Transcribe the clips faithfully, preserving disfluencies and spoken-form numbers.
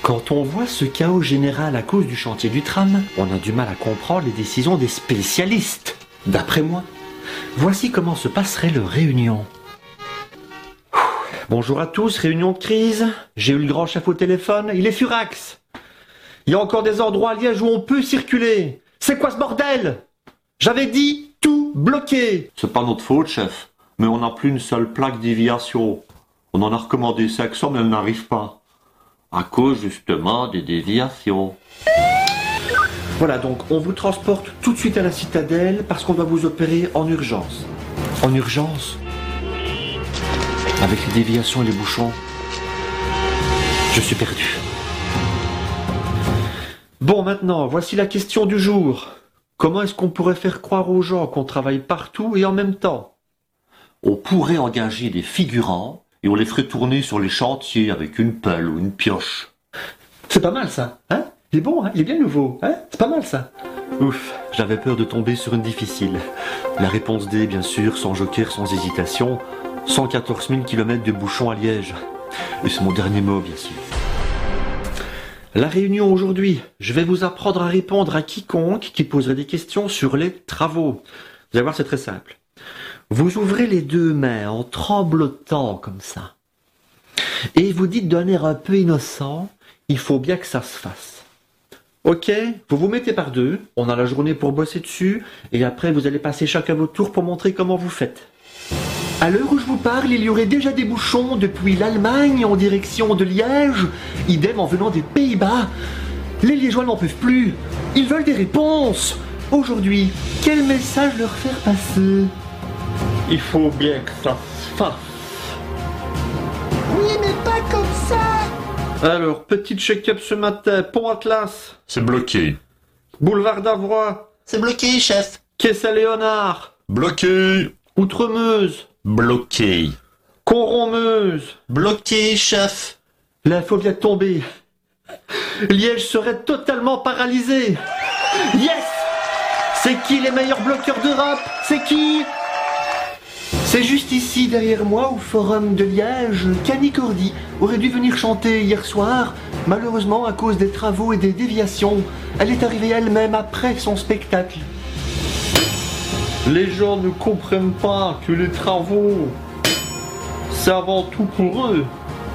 Quand on voit ce chaos général à cause du chantier du tram, on a du mal à comprendre les décisions des spécialistes. D'après moi, voici comment se passerait leur réunion. Bonjour à tous, réunion de crise. J'ai eu le grand chef au téléphone, il est furax. Il y a encore des endroits à Liège où on peut circuler. C'est quoi ce bordel? J'avais dit tout bloqué. C'est pas notre faute, chef, mais on n'a plus une seule plaque déviation. On en a recommandé cinq cents, mais elle n'arrive pas. À cause justement des déviations. Voilà, donc on vous transporte tout de suite à la citadelle parce qu'on doit vous opérer en urgence. En urgence? Avec les déviations et les bouchons, je suis perdu. Bon, maintenant, voici la question du jour. Comment est-ce qu'on pourrait faire croire aux gens qu'on travaille partout et en même temps? On pourrait engager des figurants et on les ferait tourner sur les chantiers avec une pelle ou une pioche. C'est pas mal ça, hein? Il est bon, hein? Il est bien nouveau, hein? C'est pas mal ça. Ouf, j'avais peur de tomber sur une difficile. La réponse D, bien sûr, sans joker, sans hésitation. cent quatorze mille kilomètres de bouchons à Liège. Et c'est mon dernier mot, bien sûr. La réunion aujourd'hui, je vais vous apprendre à répondre à quiconque qui poserait des questions sur les travaux. Vous allez voir, c'est très simple. Vous ouvrez les deux mains en tremblotant comme ça. Et vous dites d'un air un peu innocent, il faut bien que ça se fasse. Ok, vous vous mettez par deux, on a la journée pour bosser dessus, et après vous allez passer chacun votre tour pour montrer comment vous faites. À l'heure où je vous parle, il y aurait déjà des bouchons depuis l'Allemagne en direction de Liège, idem en venant des Pays-Bas. Les Liégeois n'en peuvent plus, ils veulent des réponses. Aujourd'hui, quel message leur faire passer? Il faut bien que ça se fasse. Oui, mais pas comme ça. Alors, petit check-up ce matin, Pont Atlas. C'est bloqué. Boulevard d'Avroy. C'est bloqué, chef. Quai Saint-Léonard. Bloqué. Outremeuse. Bloqué. Coron-Meuse. Bloqué, chef. L'info vient de tomber. Liège serait totalement paralysé. Yes! C'est qui les meilleurs bloqueurs d'Europe? C'est qui? C'est juste ici, derrière moi, au Forum de Liège, qu'Annie Cordy aurait dû venir chanter hier soir. Malheureusement, à cause des travaux et des déviations, elle est arrivée elle-même après son spectacle. Les gens ne comprennent pas que les travaux, c'est avant tout pour eux.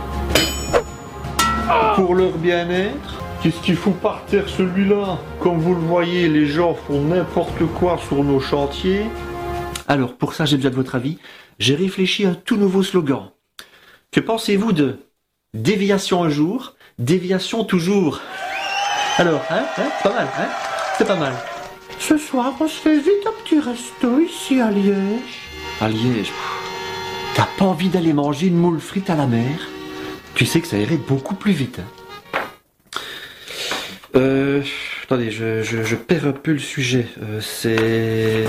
Pour leur bien-être. Qu'est-ce qu'il faut par terre celui-là? Comme vous le voyez, les gens font n'importe quoi sur nos chantiers. Alors, pour ça, j'ai besoin de votre avis. J'ai réfléchi à un tout nouveau slogan. Que pensez-vous de déviation un jour, déviation toujours? Alors, hein, hein, c'est pas mal, hein? C'est pas mal. Ce soir, on se fait vite un petit resto ici à Liège. À Liège? Pff, t'as pas envie d'aller manger une moule frite à la mer? Tu sais que ça irait beaucoup plus vite. Hein. Euh... Attendez, je, je, je perds un peu le sujet. Euh, c'est...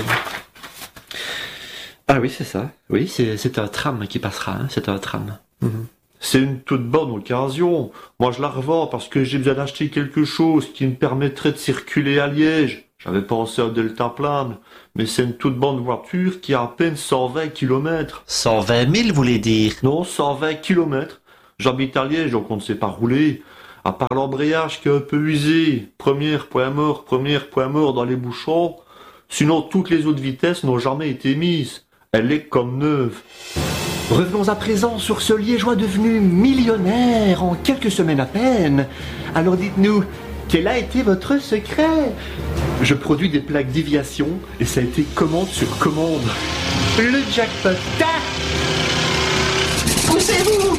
Ah oui, c'est ça. Oui, c'est, c'est un tram qui passera. Hein. C'est un tram. Mmh. C'est une toute bonne occasion. Moi, je la revends parce que j'ai besoin d'acheter quelque chose qui me permettrait de circuler à Liège. J'avais pensé à Deltaplane, mais c'est une toute bonne voiture qui a à peine cent vingt kilomètres. cent vingt mille, vous voulez dire? Non, cent vingt kilomètres. J'habite à Liège, donc on ne sait pas rouler. À part l'embrayage qui est un peu usé. Première point mort, première point mort dans les bouchons. Sinon, toutes les autres vitesses n'ont jamais été mises. Elle est comme neuve. Revenons à présent sur ce Liégeois devenu millionnaire en quelques semaines à peine. Alors dites-nous, quel a été votre secret? Je produis des plaques déviation et ça a été commande sur commande. Le jackpot. Poussez-vous.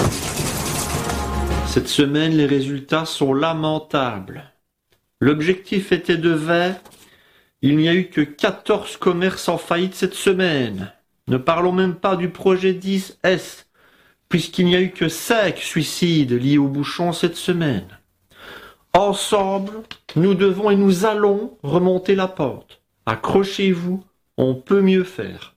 Cette semaine, les résultats sont lamentables. L'objectif était de vingt. Il n'y a eu que quatorze commerces en faillite cette semaine. Ne parlons même pas du projet dix S, puisqu'il n'y a eu que cinq suicides liés aux bouchons cette semaine. Ensemble, nous devons et nous allons remonter la pente. Accrochez-vous, on peut mieux faire.